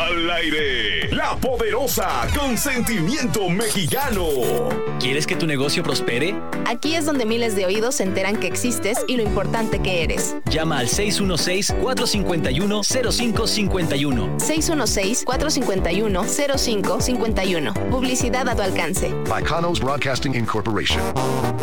al aire. La Poderosa con sentimiento mexicano. ¿Quieres que tu negocio prospere? Aquí es donde miles de oídos se enteran que existes y lo importante que eres. Llama al 616-451-0551. 616-451-0551. Publicidad a tu alcance. By Kanos Broadcasting Incorporation.